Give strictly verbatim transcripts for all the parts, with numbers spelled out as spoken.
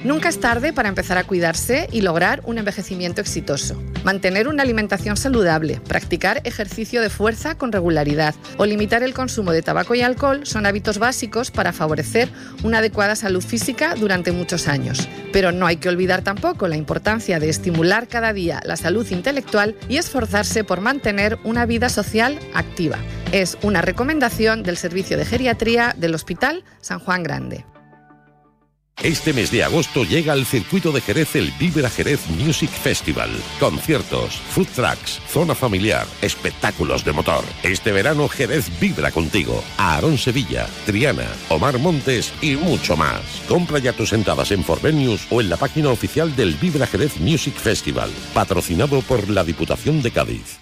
Nunca es tarde para empezar a cuidarse y lograr un envejecimiento exitoso. Mantener una alimentación saludable, practicar ejercicio de fuerza con regularidad o limitar el consumo de tabaco y alcohol son hábitos básicos para favorecer una adecuada salud física durante muchos años. Pero no hay que olvidar tampoco la importancia de estimular cada día la salud intelectual y esforzarse por mantener una vida social activa. Es una recomendación del Servicio de Geriatría del Hospital San Juan Grande. Este mes de agosto llega al circuito de Jerez el Vibra Jerez Music Festival. Conciertos, food trucks, zona familiar, espectáculos de motor. Este verano Jerez vibra contigo. Aarón Sevilla, Triana, Omar Montes y mucho más. Compra ya tus entradas en Forvenius o en la página oficial del Vibra Jerez Music Festival. Patrocinado por la Diputación de Cádiz.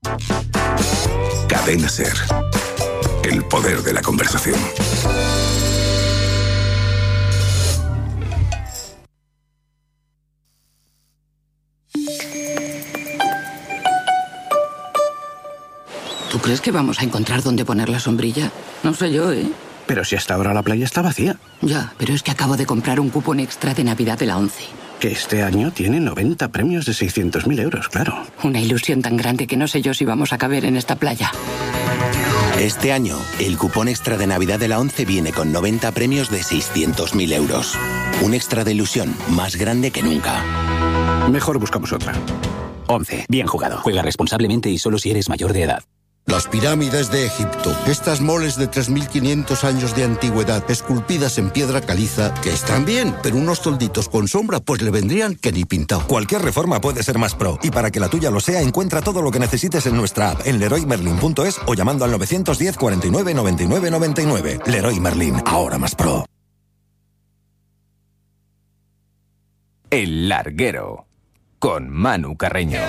Cadena SER. El poder de la conversación. ¿Tú crees que vamos a encontrar dónde poner la sombrilla? No sé yo, ¿eh? Pero si hasta ahora la playa está vacía. Ya, pero es que acabo de comprar un cupón extra de Navidad de la ONCE. Que este año tiene noventa premios de seiscientos mil euros, claro. Una ilusión tan grande que no sé yo si vamos a caber en esta playa. Este año, el cupón extra de Navidad de la ONCE viene con noventa premios de seiscientos mil euros. Un extra de ilusión más grande que nunca. Mejor buscamos otra. ONCE. Bien jugado. Juega responsablemente y solo si eres mayor de edad. Las pirámides de Egipto. Estas moles de tres mil quinientos años de antigüedad, esculpidas en piedra caliza, que están bien, pero unos tolditos con sombra pues le vendrían que ni pintado. Cualquier reforma puede ser más pro, y para que la tuya lo sea, encuentra todo lo que necesites en nuestra app, en leroy merlin punto es o llamando al nueve uno cero, cuarenta y nueve, noventa y nueve, noventa y nueve. Leroy Merlin, ahora más pro. El Larguero, con Manu Carreño.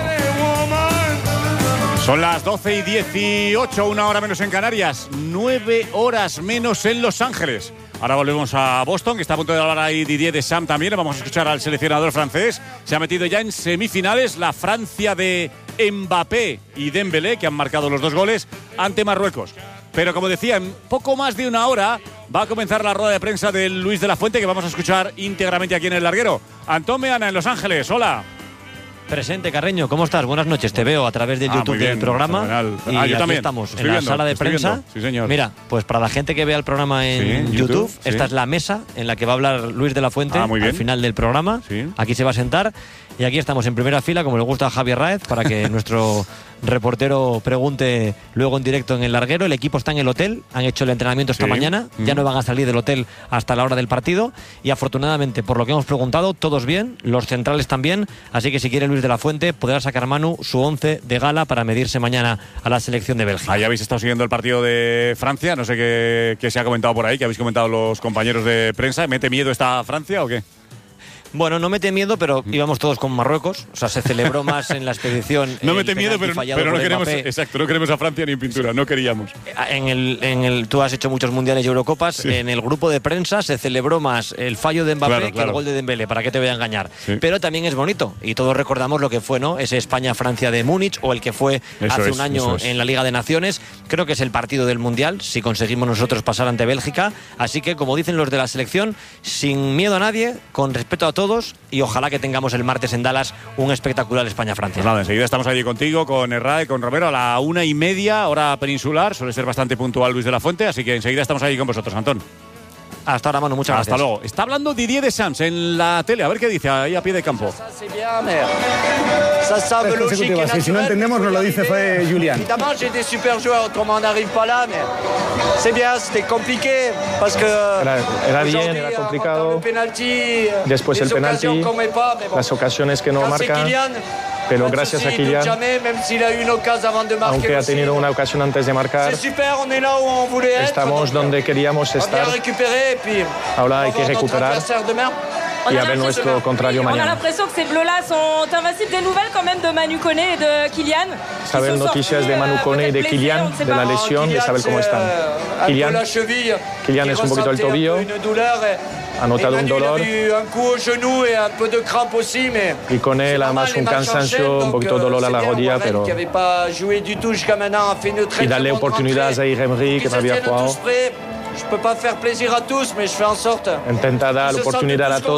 Son las doce y dieciocho, una hora menos en Canarias, nueve horas menos en Los Ángeles. Ahora volvemos a Boston, que está a punto de hablar ahí Didier Deschamps también. Vamos a escuchar al seleccionador francés. Se ha metido ya en semifinales la Francia de Mbappé y Dembélé, que han marcado los dos goles ante Marruecos. Pero como decía, en poco más de una hora va a comenzar la rueda de prensa de Luis de la Fuente, que vamos a escuchar íntegramente aquí en El Larguero. Antón Meana en Los Ángeles, hola. Presente, Carreño, ¿cómo estás? Buenas noches, te veo a través de ah, YouTube del programa. Fenomenal. Y ah, yo aquí también. estamos, estoy en viendo, la sala de prensa. Sí, señor. Mira, pues para la gente que vea el programa en sí, YouTube, YouTube esta sí. es la mesa en la que va a hablar Luis de la Fuente ah, muy bien. al final del programa. Sí. Aquí se va a sentar y aquí estamos en primera fila, como le gusta a Javier Raez, para que nuestro reportero pregunte luego en directo en El Larguero. El equipo está en el hotel, han hecho el entrenamiento esta sí. mañana, mm. ya no van a salir del hotel hasta la hora del partido y afortunadamente, por lo que hemos preguntado, todos bien, los centrales también, así que si quiere Luis de la Fuente podrá sacar Manu su once de gala para medirse mañana a la selección de Bélgica. Ahí habéis estado siguiendo el partido de Francia, no sé qué, qué se ha comentado por ahí, qué habéis comentado los compañeros de prensa. ¿Mete miedo esta Francia o qué? Bueno, no mete miedo, pero íbamos todos con Marruecos. O sea, se celebró más en la expedición. No mete miedo, pero, pero no queremos. Mbappé. Exacto, no queremos a Francia ni en pintura, no queríamos. En el, en el, tú has hecho muchos mundiales y Eurocopas. Sí. En el grupo de prensa se celebró más el fallo de Mbappé claro, que claro. el gol de Dembélé. ¿Para qué te voy a engañar? Sí. Pero también es bonito. Y todos recordamos lo que fue, ¿no? Ese España-Francia de Múnich o el que fue eso hace es, un año en la Liga de Naciones. Creo que es el partido del Mundial, si conseguimos nosotros pasar ante Bélgica. Así que, como dicen los de la selección, sin miedo a nadie, con respeto a todos y ojalá Ojalá que tengamos el martes en Dallas un espectacular España-Francia. Pues nada, enseguida estamos allí contigo, con Herrera y con Romero a la una y media, hora peninsular. Suele ser bastante puntual Luis de la Fuente, así que enseguida estamos allí con vosotros, Antón. Hasta ahora, Manu, muchas gracias. Hasta luego. Está hablando Didier Deschamps en la tele, a ver qué dice ahí a pie de campo. Si no entendemos, nos lo dice fue Julián. Évidemment, j'ai des super joueurs, autrement on n'arrive pas là, mais c'est bien, c'était compliqué parce que era, era bien, era complicado. Después el penalti, las ocasiones que no marcan. Pero gracias a Kylian, aunque ha tenido una ocasión antes de marcar, estamos donde queríamos estar. Ahora hay que recuperar y a ver nuestro contrario mañana. On a l'impression que ces bleus-là sont invincibles. Des nouvelles quand même de Manu Koné et de Kylian. Saber noticias de Manu Koné y de Kylian, de la lesión, de saber cómo están. Kylian, Kylian es un poquito el tobillo. Ha notado un dolor y con él además un cansancio, un poquito de dolor a la rodilla, pero y darle oportunidades a Emery que no había jugado. Intenta dar la oportunidad a todos.